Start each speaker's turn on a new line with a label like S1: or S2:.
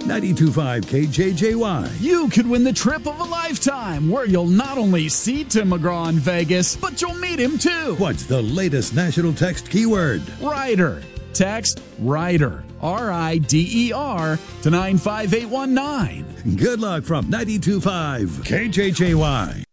S1: 92.5 KJJY.
S2: You could win the trip of a lifetime, where you'll not only see Tim McGraw in Vegas, but you'll meet him too.
S1: What's the latest national text keyword?
S2: Rider. Text RIDER, RIDER, to 95819.
S1: Good luck from 92.5 KJJY.